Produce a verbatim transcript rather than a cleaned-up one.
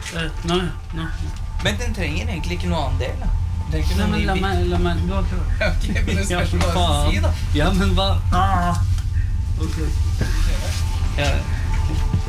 Eh, Nei, nei. Men den trenger egentlig ikke noe annen del, da. Det er ikke Nei, noe men la ny meg, la meg, du har klart. Ok, men det Ja, spørs for hva du faen. sier, da. Ja, men hva? Ah. Ok. Ja,